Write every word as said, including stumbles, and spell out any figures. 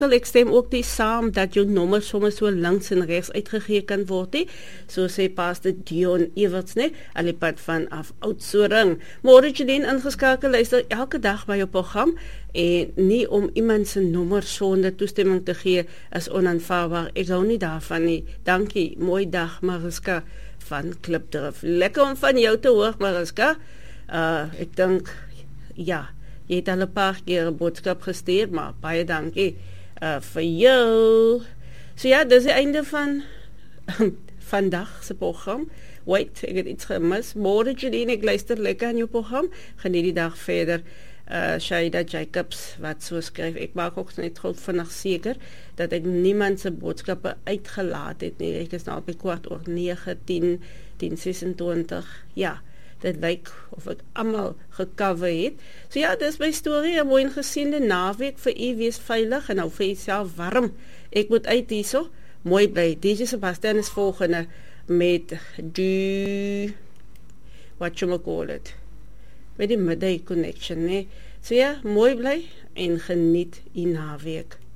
Ek stem ook die saam dat jou nommer sommer so links en regs uitgegee kan word, nie? So sê Pastor Dion Everts, nie? Al die pad van af Oudtshoorn. Môre Jeline ingeskakel, luister elke dag by jou program en nie om iemand se nommer sonder toestemming te gee is onaanvaarbaar. Ek hou nie daarvan nie. Dankie, mooi dag Mariska van Klipdrift. Lekker om van jou te hoor Mariska. Uh, ek dink, ja, jy het al 'n paar keer 'n boodskap gestuur, maar baie dankie. Uh, vir jou. So ja, dis die einde van vandag se program. Wait, ek het iets gemis. Môre Jeline, ek luister lekker aan jou program. Geniet die dag verder. Uh, Shaida Jacobs wat so skryf. Ek maak ook net goed vinnig seker dat ek niemand se boodskappe uitgelaat het nie. Ek is nou op die kwart oor nege, tien, tien sesentwintig. Ja. Dit lyk of ek almal gecover het. So ja, dis my storie, 'n mooi gesiende naweek vir u, wees veilig en hou vir jouself warm. Ek moet uit hierso, mooi bly. D J Sebastian is volgende met du, what you call it, met die midday connection, nee. So ja, mooi bly en geniet die naweek.